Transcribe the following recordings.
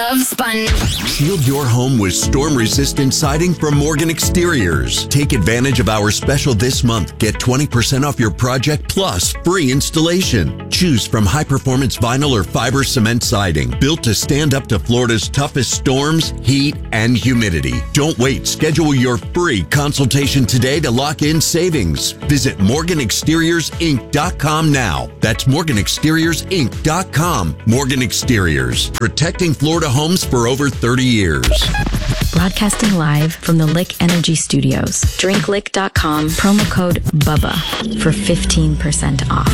Love Sponge. Shield your home with storm-resistant siding from Morgan Exteriors. Take advantage of our special this month. Get 20% off your project plus free installation. Choose from high-performance vinyl or fiber cement siding, built to stand up to Florida's toughest storms, heat, and humidity. Don't wait. Schedule your free consultation today to lock in savings. Visit MorganExteriorsInc.com now. That's MorganExteriorsInc.com. Morgan Exteriors, protecting Florida homes for over 30 years. Broadcasting live from the Lick Energy Studios. DrinkLick.com, promo code BUBBA for 15% off.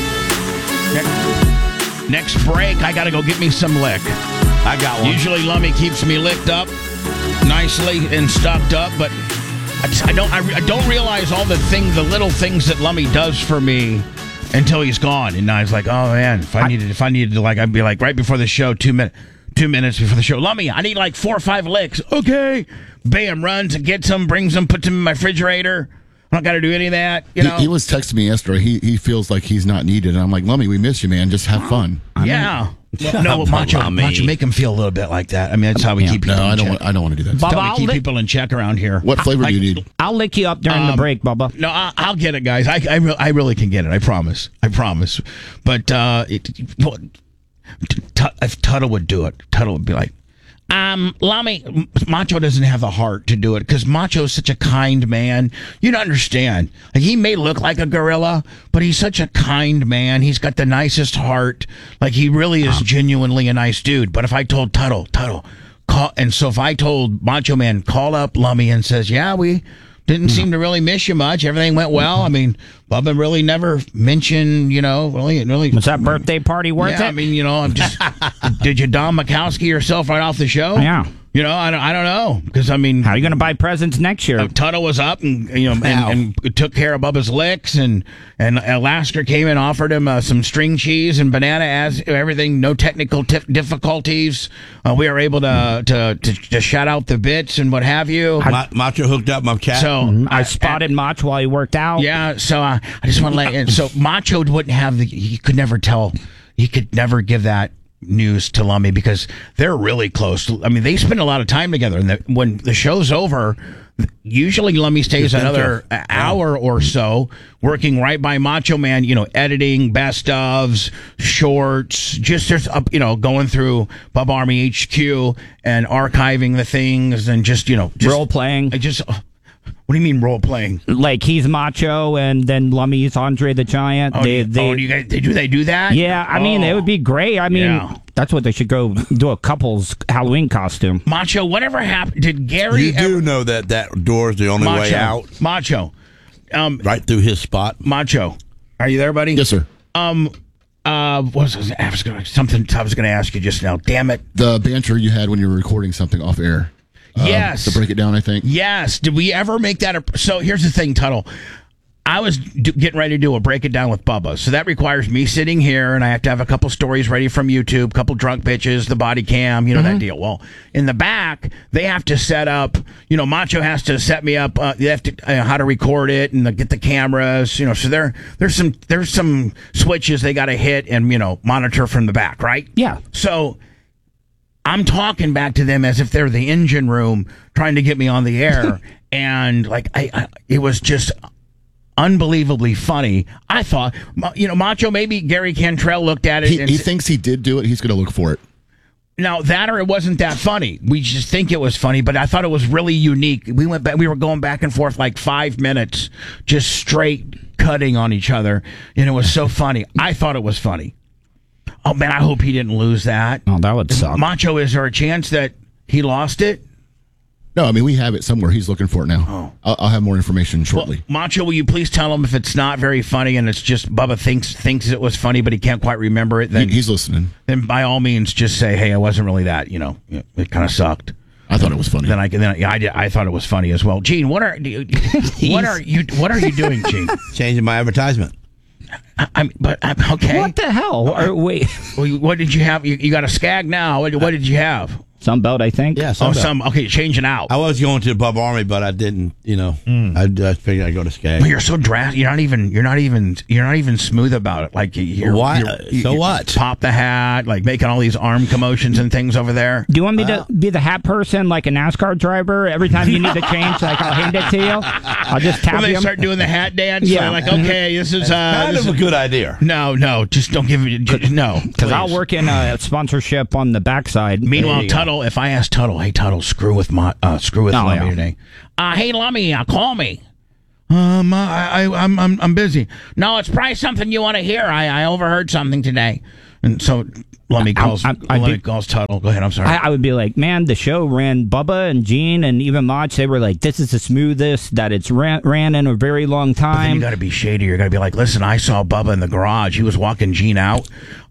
Next break, I got to go get me some lick. I got one. Usually Lummy keeps me licked up nicely and stocked up, but I don't realize all the little things that Lummy does for me until he's gone. And now he's like, oh man, if I needed to, like, I'd be like, right before the show, 2 minutes before the show, Lummy, I need like 4 or 5 licks. Okay. Bam, runs and gets them, brings them, puts them in my refrigerator. I don't got to do any of that. He was texting me yesterday. He feels like he's not needed. And I'm like, Lummy, we miss you, man. Just have fun. Yeah. No, Macho, make him feel a little bit like that. I mean, that's how we keep people in check. I don't want to do that. That's how we keep people in check around here. What flavor do you need? I'll lick you up during the break, Bubba. No, I'll get it, guys. I really can get it. I promise. But if Tuttle would do it, Tuttle would be like, Lummy, Macho doesn't have the heart to do it because Macho is such a kind man. You don't understand. Like, he may look like a gorilla, but he's such a kind man. He's got the nicest heart. Like, he really is genuinely a nice dude. But if I told Tuttle, call, and so if I told Macho Man, call up Lummy and says, yeah, we didn't seem to really miss you much. Everything went well. I mean, Bubba really never mentioned, really. Was that birthday party worth it? I mean, I'm just. Did you Don Mikowski yourself right off the show? Yeah. I don't know because I mean, how are you going to buy presents next year? Tuttle was up and and took care of Bubba's licks and Alaska came and offered him some string cheese and banana as everything. No technical difficulties. We were able to shout out the bits and what have you. Macho hooked up my cat. So I spotted Macho while he worked out. Yeah. So I just want to let in. So Macho wouldn't have he could never tell. He could never give that news to Lummy because they're really close. I mean, they spend a lot of time together, and when the show's over, usually Lummy stays another hour or so working right by Macho Man, editing best ofs, shorts, just going through Bubba Army HQ and archiving the things and just role playing. What do you mean role playing? Like he's Macho and then Lummy's Andre the Giant. They do that? Yeah, I mean it would be great. I mean that's what they should go do, a couple's Halloween costume. Macho, whatever happened? Did Gary? You do know that door is the only way out. Macho, right through his spot. Macho, are you there, buddy? Yes, sir. What was something I was going to ask you just now? Damn it! The banter you had when you were recording something off air. Yes. To break it down, I think. Yes. Did we ever make that? So here's the thing, Tuttle. I was getting ready to do a break it down with Bubba. So that requires me sitting here, and I have to have a couple stories ready from YouTube, couple drunk bitches, the body cam, that deal. Well, in the back, they have to set up, Macho has to set me up, they have to, how to record it and get the cameras, so there's some switches they got to hit and, monitor from the back, right? Yeah. So I'm talking back to them as if they're the engine room trying to get me on the air. And it was just unbelievably funny. I thought, Macho, maybe Gary Cantrell looked at it. He thinks he did do it. He's going to look for it. Now, that or it wasn't that funny. We just think it was funny, but I thought it was really unique. We were going back and forth like 5 minutes, just straight cutting on each other. And it was so funny. I thought it was funny. Oh, man, I hope he didn't lose that. Oh, that would suck. Macho, is there a chance that he lost it? No, I mean, we have it somewhere. He's looking for it now. Oh. I'll have more information shortly. Well, Macho, will you please tell him if it's not very funny and it's just Bubba thinks it was funny, but he can't quite remember it? Then he's listening. Then by all means, just say, hey, it wasn't really that. It kind of sucked. I thought it was funny. I thought it was funny as well. Gene, what are you doing, Gene? Changing my advertisement. Okay. What the hell? Wait. What did you have? You got a skag now. What did you have? Sunbelt, I think. Yeah, Okay, changing out. I was going to Bub Army, but I didn't. I figured I'd go to Skag. But you're so drastic. You're not even smooth about it. Like why? So what? Pop the hat, like making all these arm commotions and things over there. Do you want me to be the hat person, like a NASCAR driver? Every time you need to change, like I'll hand it to you. I'll just tap when you. they start doing the hat dance, Yeah. they're like, okay, this is Kind of a good idea. No, just don't give it. No, because I'll work in a sponsorship on the backside. Meanwhile, Tuttle, if I ask Tuttle, hey Tuttle, screw with Lummy today. Hey Lummy, call me. I'm busy. No, it's probably something you want to hear. I overheard something today, and so Lummy calls Tuttle. Go ahead. I'm sorry. I would be like, man, the show ran Bubba and Gene and even Mach. They were like, this is the smoothest that it's ran in a very long time. But then you got to be shady. You got to be like, listen, I saw Bubba in the garage. He was walking Gene out.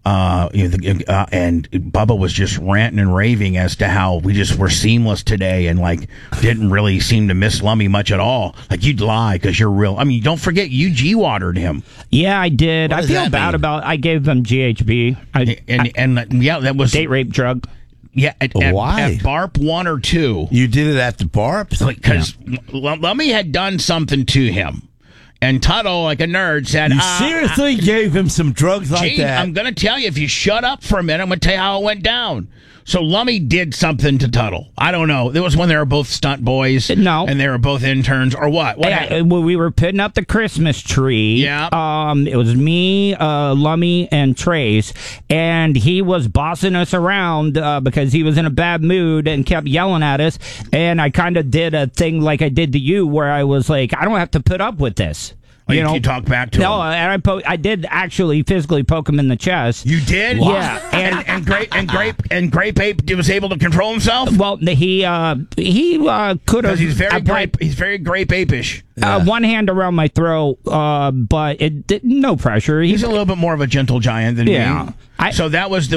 And Bubba was just ranting and raving as to how we just were seamless today and like didn't really seem to miss Lummy much at all. Like you'd lie because you're real. I mean, don't forget you G-watered him. Yeah, I did. I feel bad about. I gave them GHB. That was date rape drug. Yeah, why? At BARP 1 or 2. You did it at the BARP? Because Lummy had done something to him. And Tuttle, like a nerd, said, you seriously gave him some drugs like Gene, that? I'm going to tell you, if you shut up for a minute, I'm going to tell you how it went down. So Lummy did something to Tuttle. I don't know. It was when they were both stunt boys. No. And they were both interns, or what? We were putting up the Christmas tree. Yeah. It was me, Lummy, and Trace. And he was bossing us around because he was in a bad mood and kept yelling at us. And I kind of did a thing like I did to you where I was like, I don't have to put up with this. You talk back to him? No, and I did actually physically poke him in the chest. You did? Yeah. And Grape Ape was able to control himself? Well, he could have. He's very Grape Ape-ish. One hand around my throat, but it did, no pressure. He's a little bit more of a gentle giant than me. So that was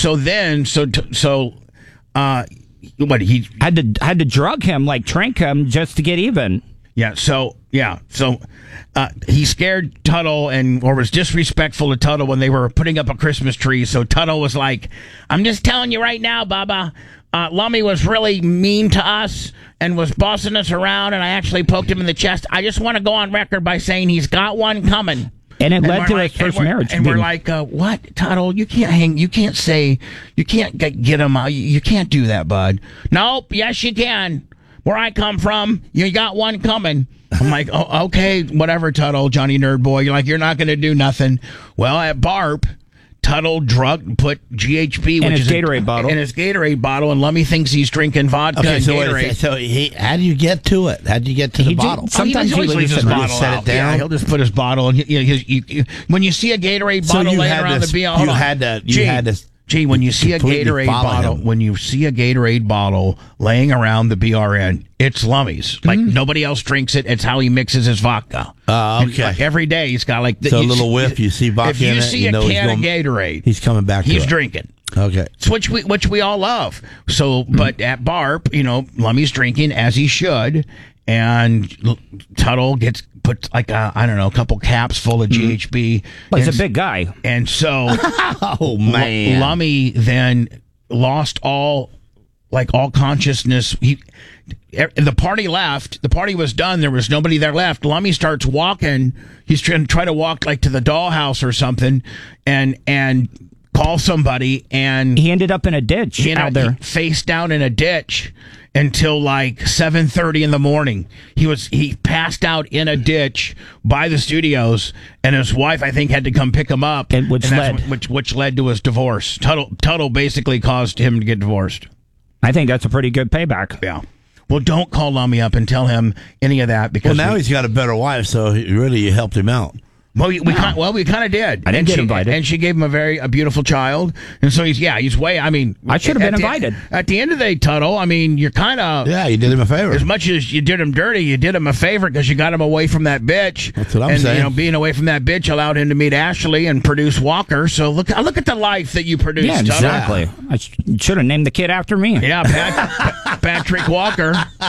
what he had to drug him, like trank him, just to get even. So he scared Tuttle or was disrespectful to Tuttle when they were putting up a Christmas tree. So Tuttle was like, I'm just telling you right now, Bubba, Lummy was really mean to us and was bossing us around, and I actually poked him in the chest. I just want to go on record by saying he's got one coming. And it led to his first marriage. And we're like, what, Tuttle? You can't get him out. You can't do that, bud. Nope. Yes, you can. Where I come from, you got one coming. I'm like, oh, okay, whatever, Tuttle, Johnny Nerd Boy. You're like, you're not going to do nothing. Well, at BARP, Tuttle put GHB in his Gatorade bottle, and Lummy thinks he's drinking vodka and Gatorade. How do you get to it? How do you get to the bottle? Sometimes he leaves his bottle set out. it down. Yeah, he'll just put his bottle. And when you see a Gatorade bottle laying around the BL, when you see a Gatorade bottle laying around the BRN, it's Lummy's. Like nobody else drinks it. It's how he mixes his vodka. Okay. Like every day he's got like a little whiff. You see vodka. If you see a can of Gatorade, he's coming back. He's drinking. Okay. It's which we all love. So, but at BARP, Lummy's drinking as he should, and Tuttle puts like a couple caps full of GHB. Well, he's a big guy, and so oh man, Lummy then lost all consciousness. The party left. The party was done. There was nobody there left. Lummy starts walking. He's trying to walk like to the dollhouse or something, and call somebody. And he ended up in a ditch out there, face down in a ditch. Until like 7:30 in the morning, he passed out in a ditch by the studios, and his wife I think had to come pick him up, which led to his divorce. Tuttle basically caused him to get divorced. I think that's a pretty good payback. Yeah. Well, don't call Lummy up and tell him any of that because now he's got a better wife, so you helped him out. Well, we kind of did. I didn't get invited, and she gave him a beautiful child, and so he's way. I mean, I should have been invited. At the end of the day, Tuttle, I mean, you're kind of you did him a favor. As much as you did him dirty, you did him a favor because you got him away from that bitch. That's what I'm saying. Being away from that bitch allowed him to meet Ashley and produce Walker. So look at the life that you produced. Yeah, exactly. Tuttle. I should have named the kid after me. Yeah, Patrick Walker,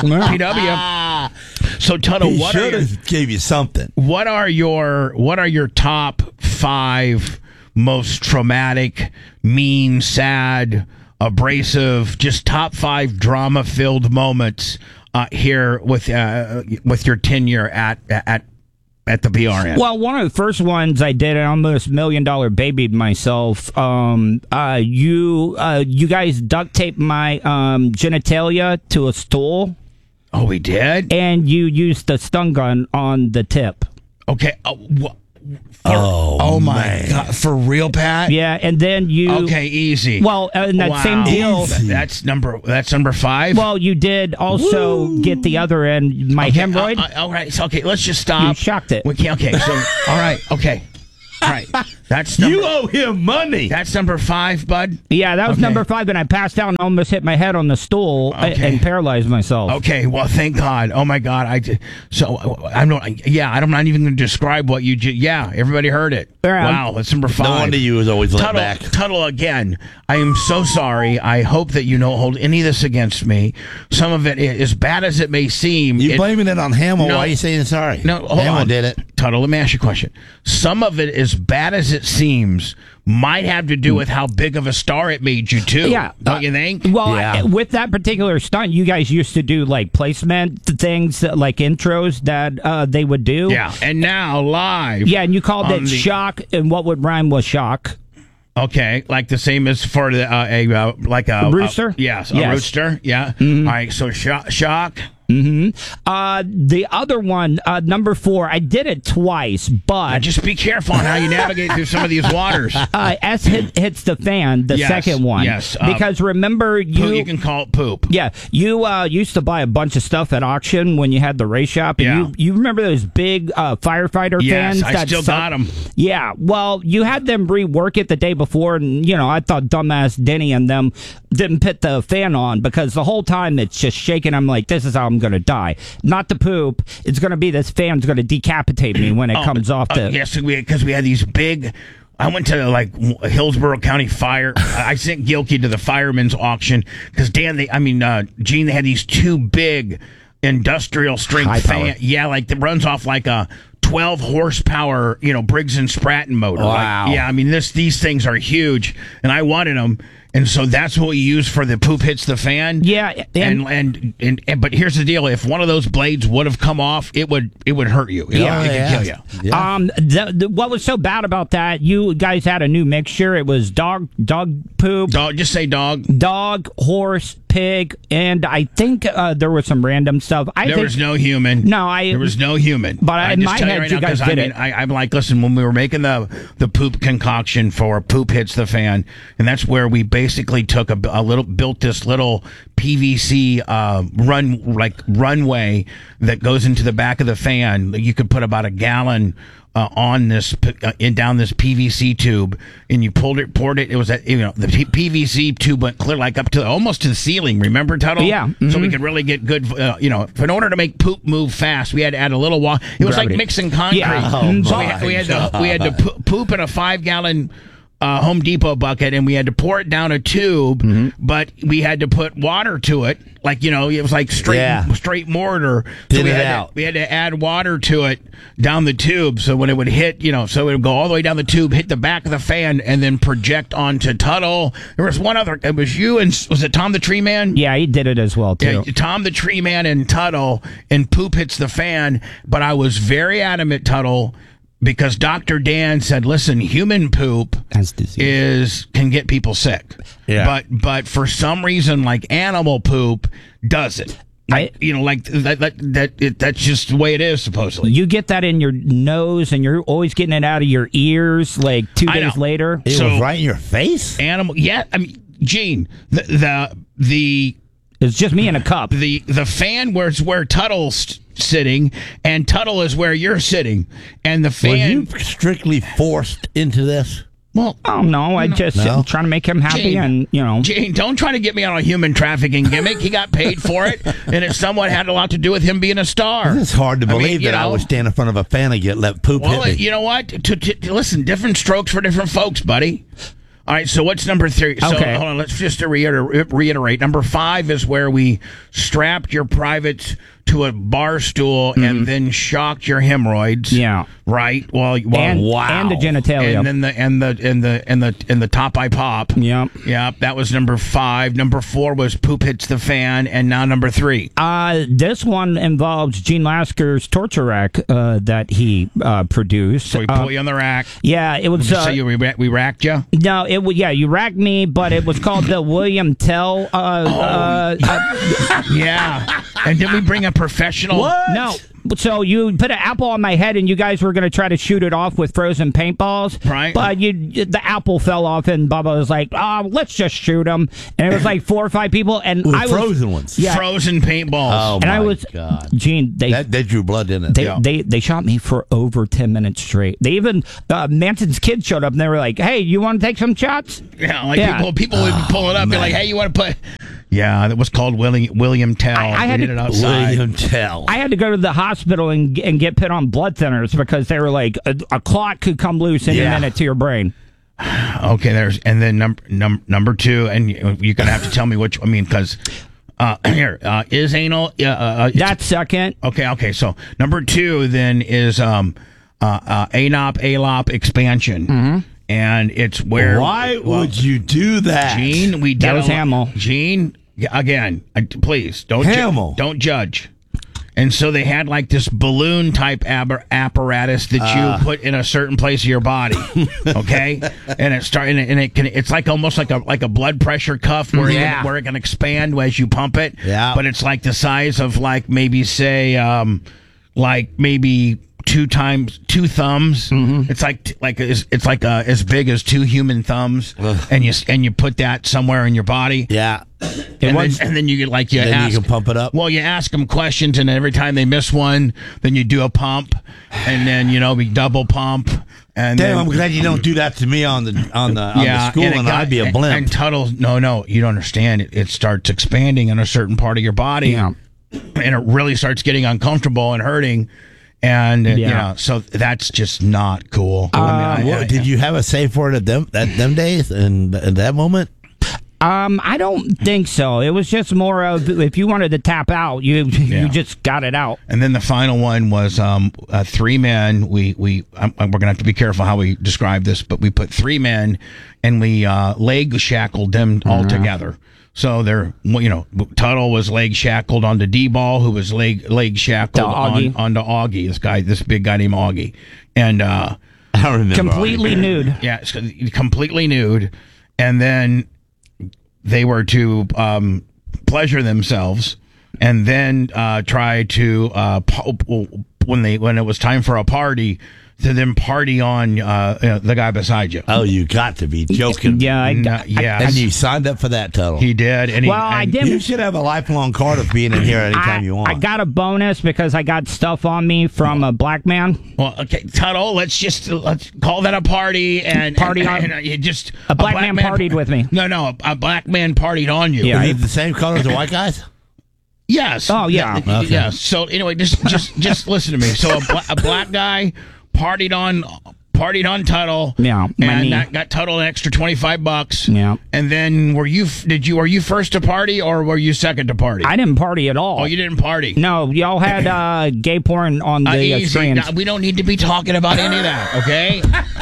PW. So Tuttle, he should have gave you something. What are your top 5 most traumatic, mean, sad, abrasive, just top 5 drama-filled moments here with your tenure at the BRN? Well, one of the first ones I did, I almost $1 million babied myself. You guys duct taped my genitalia to a stool. Oh, we did? And you used the stun gun on the tip. Okay. Oh my God. For real, Pat? Yeah, and then you... Okay, easy. Well, in that same deal... That's number 5? Well, you did also get the other end, my hemorrhoid. All right, so, okay, let's just stop. You shocked it. We can't, okay, so, all right, okay. All right, that's number, you owe him money. That's number 5, bud? Yeah, that was number 5, and I passed out and almost hit my head on the stool and paralyzed myself. Okay, well, thank God. Oh my God, I'm not even going to describe what you just. Yeah, everybody heard it. Wow, that's number 5. No wonder you was always let back. Tuttle again. I am so sorry. I hope that you don't hold any of this against me. Some of it, as bad as it may seem, you blaming it on Hamill. Why are you saying sorry? No, hold Hamill on. did it. Tuttle, let me ask you a question. Some of it, as bad as it seems, might have to do with how big of a star it made you, too. Yeah. Don't you think? Well, with that particular stunt, you guys used to do, like, placement things, like intros that they would do. Yeah, and now live. Yeah, and you called it shock, and what would rhyme with shock? Okay, like the same as for a rooster? Yes, a rooster. Yeah. Mm-hmm. All right, so shock. Mm-hmm. The other one, number 4, I did it twice, but... Now just be careful on how you navigate through some of these waters. S hits the fan, the second one. Yes. Because remember, you can call it poop. Yeah. You used to buy a bunch of stuff at auction when you had the race shop. And you remember those big firefighter fans? Yes, I still got them. Yeah. Well, you had them rework it the day before, and, I thought dumbass Denny and them didn't put the fan on because the whole time it's just shaking. I'm like, this is how I'm going to die. Not the poop. It's going to be this fan's going to decapitate me when it comes off the... Yes, because we had these big... I went to Hillsborough County Fire. I sent Gilkey to the firemen's auction because Gene, they had these 2 big industrial strength fans. Yeah, that runs off like a 12 horsepower, Briggs and Stratton motor. Wow. These things are huge, and I wanted them. And so that's what we use for the poop hits the fan. Yeah, but here's the deal: if one of those blades would have come off, it would hurt you. It could kill you. Yeah. What was so bad about that? You guys had a new mixture. It was dog poop. Just say dog. Dog, horse, pig, and I think there was some random stuff. There was no human. There was no human. But in my head, you guys did it. I'm like, listen, when we were making the poop concoction for Poop Hits the Fan, and that's where we basically took built this little PVC runway that goes into the back of the fan. You could put about a gallon on this down this PVC tube, and you poured it. It was the PVC tube went clear up to almost to the ceiling. Remember, Tuttle? Yeah. Mm-hmm. So we could really get good. In order to make poop move fast, we had to add a little water. It was like mixing concrete. Yeah. So we had to poop in a 5-gallon. Home Depot bucket, and we had to pour it down a tube, but we had to put water to it. It was like straight mortar. So we had to add water to it down the tube. So when it would hit, so it would go all the way down the tube, hit the back of the fan, and then project onto Tuttle. There was one other. It was you and was it Tom the Tree Man? Yeah, he did it as well too. Yeah, Tom the Tree Man and Tuttle, and Poop Hits the Fan. But I was very adamant, Tuttle. Because Dr. Dan said, listen, human poop can get people sick. Yeah. But for some reason, animal poop doesn't. That's just the way it is, supposedly. You get that in your nose, and you're always getting it out of your ears 2 days later. It was right in your face? Gene, the it's just me in a cup. The fan where Tuttle's sitting, and Tuttle is where you're sitting, and the fan. Were you strictly forced into this? Well, oh no, I just trying to make him happy, Gene, and Gene, don't try to get me on a human trafficking gimmick. He got paid for it, and it somewhat had a lot to do with him being a star. It's hard to believe that I would stand in front of a fan and let poop hit me. You know what? Listen, different strokes for different folks, buddy. All right, so what's number 3? So okay. Hold on, let's just reiterate. Number 5 is where we strapped your private to a bar stool and then shocked your hemorrhoids. Yeah. Right. Well, and the genitalia. And the top I pop. Yep. Yep. That was number 5. Number 4 was poop hits the fan, and now number 3. This one involves Gene Lasker's torture rack that he produced. So we pull you on the rack. Yeah, it was. So we racked you. No, it was. Yeah, you racked me, but it was called the William Tell. Yeah. And did we bring a professional? What? No. So you put an apple on my head, and you guys were going to try to shoot it off with frozen paintballs. Right. But the apple fell off, and Bubba was like, let's just shoot him. And it was like 4 or 5 people. And With I was frozen ones. Yeah. Frozen paintballs. Oh, And my I was, God. Gene, they drew blood, didn't it? they shot me for over 10 minutes straight. They even, Manson's kids showed up, and they were like, hey, you want to take some shots? Yeah, like people would pull it up, be like, hey, you want to put... Yeah, that was called William Tell. I had did it outside. William Tell. I had to go to the hospital and get put on blood thinners because they were like, a clot could come loose any minute to your brain. Okay, and then number 2, and you're going to have to tell me which, because... is anal... That's second. Okay, so number 2 then is ALOP expansion. Mm-hmm. And it's where... Why would you do that? Gene, we did... That was Hamill. Gene, again, please, don't judge. And so they had like this balloon type apparatus that you put in a certain place of your body, okay? And it's like almost like a blood pressure cuff where it can expand as you pump it. Yeah. But it's like the size of like maybe say maybe 2 thumbs. Mm-hmm. It's like as big as 2 human thumbs, and you put that somewhere in your body. Yeah. And then you get Then you can pump it up. Well, you ask them questions, and every time they miss one, then you do a pump, and then we double pump. And Damn, then, I'm glad you don't do that to me on the school, and I'd be a blimp. And Tuttle, no, you don't understand. It starts expanding in a certain part of your body, and it really starts getting uncomfortable and hurting. And so that's just not cool. Did you have a safe word at them days and at that moment? I don't think so. It was just more of if you wanted to tap out, you just got it out. And then the final one was 3 men. We're gonna have to be careful how we describe this, but we put 3 men and we leg shackled them all together. So they're, Tuttle was leg shackled onto D-Ball, who was leg shackled onto Augie. This big guy named Augie, and I remember completely nude. Yeah, completely nude, and then they were to pleasure themselves, and then try to when it was time for a party, to then party on the guy beside you. Oh, you got to be joking. Yeah, and you signed up for that, Tuttle. He did. I didn't. You should have a lifelong card of being in here anytime you want. I got a bonus because I got stuff on me from a black man. Well, okay, Tuttle, let's call that a party and party on. A black man partied with me. No, a black man partied on you. Yeah, the same color as the white guys. Yes. Oh yeah. Okay. Yeah. So anyway, just listen to me. So a black guy partied on Tuttle. Yeah, and that got Tuttle an extra $25. Yeah. And then were you first to party or were you second to party? I didn't party at all. Oh, you didn't party? No, y'all had gay porn on the screens. We don't need to be talking about any of that, okay?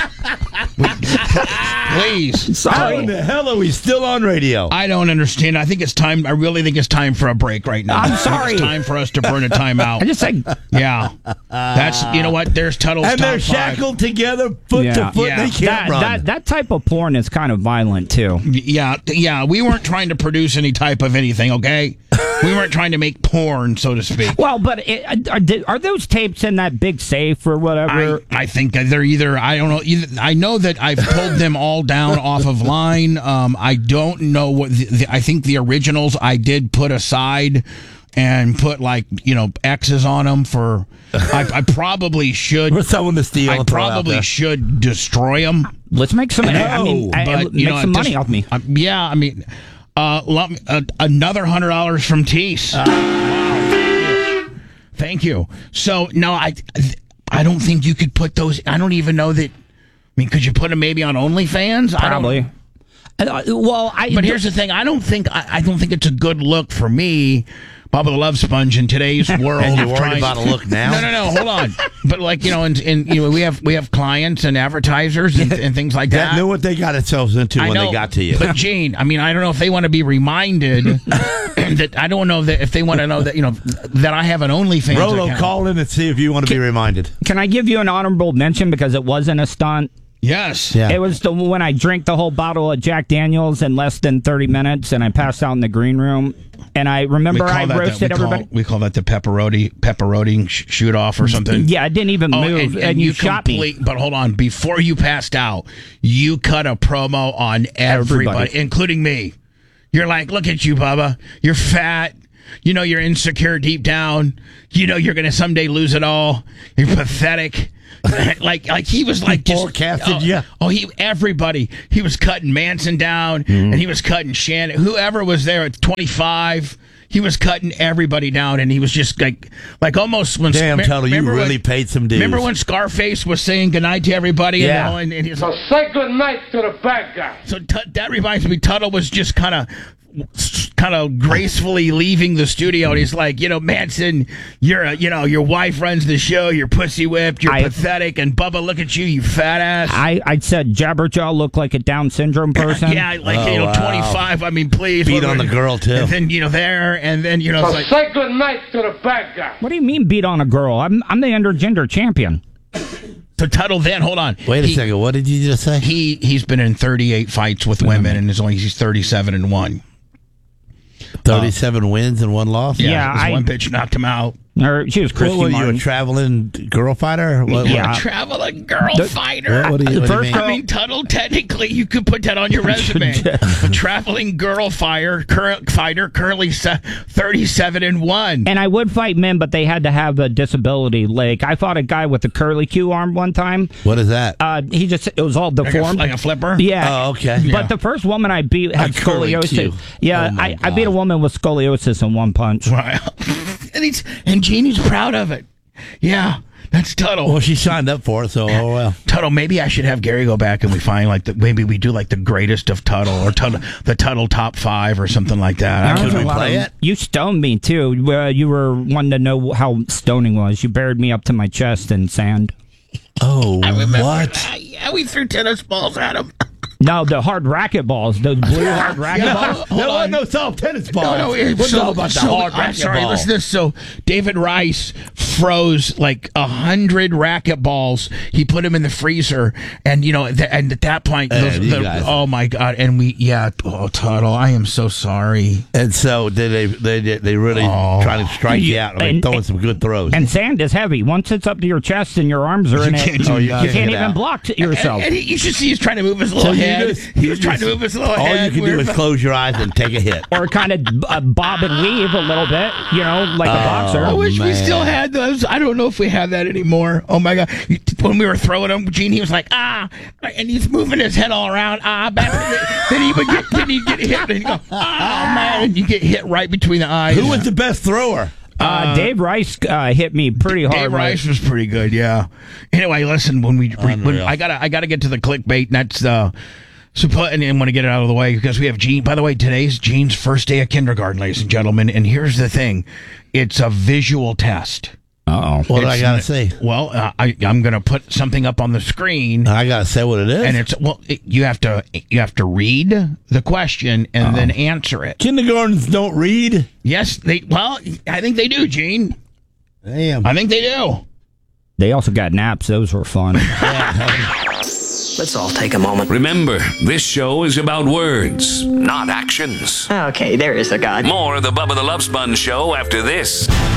Please. Sorry. How in the hell are we still on radio? I don't understand. I think it's time. I really think it's time for a break right now. I'm sorry. It's time for us to burn a timeout. I just said, yeah. That's what. There's Tuttle's and top they're 5. shackled together, foot to foot. Yeah. They can't run. that type of porn is kind of violent too. Yeah. We weren't trying to produce any type of anything. Okay. We weren't trying to make porn, so to speak. Well, but are those tapes in that big safe or whatever? I think they're either. I don't know. I know that I've pulled them all down off of line. I don't know what. I think the originals I did put aside and put X's on them for. I probably should. For someone to steal. I probably should destroy them. Let's make some. Make some money off me. Yeah, I mean. Another $100 from Teese. Thank you. So no, I don't think you could put those. I don't even know that. I mean, could you put them maybe on OnlyFans? Probably. But here's the thing: I don't think it's a good look for me, Bubba the Love Sponge, in today's world. And you're worried about a look now? No, hold on. But like we have clients and advertisers and things like that. Knew what they got themselves into when they got to you. But Gene, I don't know if they want to be reminded that I don't know that if they want to know that that I have an OnlyFans Rolo, account. call in and see if you want to be reminded. Can I give you an honorable mention because it wasn't a stunt? Yes. Yeah. It was when I drank the whole bottle of Jack Daniels in less than 30 minutes and I passed out in the green room. And I remember I roasted everybody. We call that the pepperoni shoot off or something. Yeah, I didn't even move. And you shot me. But hold on. Before you passed out, you cut a promo on everybody, including me. You're like, look at you, Bubba. You're fat. You're insecure deep down. You're going to someday lose it all. You're pathetic. like he was like just forecasted you. Everybody. He was cutting Manson down, and he was cutting Shannon. Whoever was there at 25, he was cutting everybody down, and he was just like almost when. Damn, Tuttle, you really paid some dues. Remember when Scarface was saying goodnight to everybody? Yeah. And he's so say goodnight to the bad guy. So that reminds me, Tuttle was just kind of gracefully leaving the studio, and he's like, Manson, your wife runs the show, you're pussy whipped, you're pathetic, and Bubba, look at you fat ass. I said Jabberjaw looked like a Down syndrome person. Yeah, 25. Please beat on the girl too. And then there, and then so it's like, say goodnight to the bad guy. What do you mean beat on a girl? I'm the intergender champion. So Tuttle, then hold on. Wait a second. What did you just say? He's been in 38 fights with women, and he's 37-1. 37 wins and 1 loss? Yeah, one bitch knocked him out. She was Christy What, were Martin. you a traveling girl fighter? A traveling girl fighter. What do you mean? Tuttle, technically, you could put that on your resume. A traveling girl fighter, currently 37-1. And I would fight men, but they had to have a disability. Like, I fought a guy with a curly Q arm one time. What is that? It was all deformed. Like a flipper? Yeah. Oh, okay. But the first woman I beat had scoliosis. Yeah, Oh, I beat a woman with scoliosis in one punch. Wow. And Jeannie's proud of it. Yeah, that's Tuttle. Well, she signed up for it, so oh well. Tuttle, maybe I should have Gary go back and we find maybe we do like the greatest of Tuttle or the Tuttle top 5 or something like that. Could we play it? You stoned me too. You were wanting to know how stoning was. You buried me up to my chest in sand. Oh, I remember what? That. Yeah, we threw tennis balls at him. No, the hard racket balls, those blue hard racket balls. There wasn't no soft tennis balls. No, What's all about the hard racket ball? Listen to this. So David Rice froze like 100 racket balls. He put them in the freezer, and and at that point, oh my God! And Tuttle, I am so sorry. And so did they really try to strike you out? Throwing some good throws. And sand is heavy. Once it's up to your chest and your arms are in it, you can't even block yourself. And you should see he's trying to move his little head. He was trying to move his little head. All you can do is close your eyes and take a hit. Or kind of bob and weave a little bit, like a boxer. I wish we still had those. I don't know if we have that anymore. Oh, my God. When we were throwing him, Gene, he was like, and he's moving his head all around. Then he would get hit, and he'd go, man. And you get hit right between the eyes. Who was the best thrower? Dave Rice hit me pretty hard. Dave Rice was pretty good, yeah. Anyway, listen, when I gotta get to the clickbait, and that's and want to get it out of the way because we have Gene. By the way, today's Gene's first day of kindergarten, ladies and gentlemen. And here's the thing: it's a visual test. Uh-oh. What do I gotta say? Well, I'm gonna put something up on the screen. I gotta say what it is, and you have to read the question and then answer it. Kindergartens don't read. Yes, I think they do, Gene. Damn, I think they do. They also got naps. Those were fun. Let's all take a moment. Remember, this show is about words, not actions. Okay, there is a God. More of the Bubba the Love Sponge Show after this.